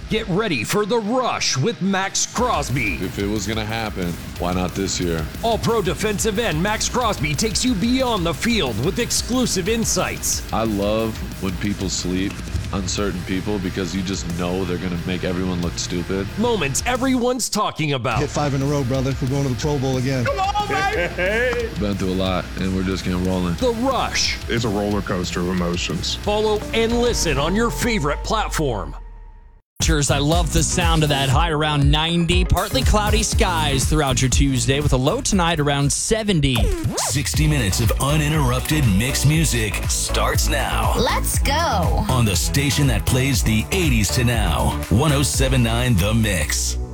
Get ready for The Rush with Max Crosby. If it was going to happen, why not this year? All-Pro defensive end Max Crosby takes you beyond the field with exclusive insights. I love when people sleep on certain people because you just know they're going to make everyone look stupid. Moments everyone's talking about. Hit 5 in a row, brother. We're going to the Pro Bowl again. Come on, baby! Been through a lot, and we're just getting rolling. The Rush. It's a roller coaster of emotions. Follow and listen on your favorite platform. I love the sound of that. High around 90, partly cloudy skies throughout your Tuesday with a low tonight around 70. 60 minutes of uninterrupted mixed music starts now. Let's go. On the station that plays the 80s to now. 107.9 The Mix.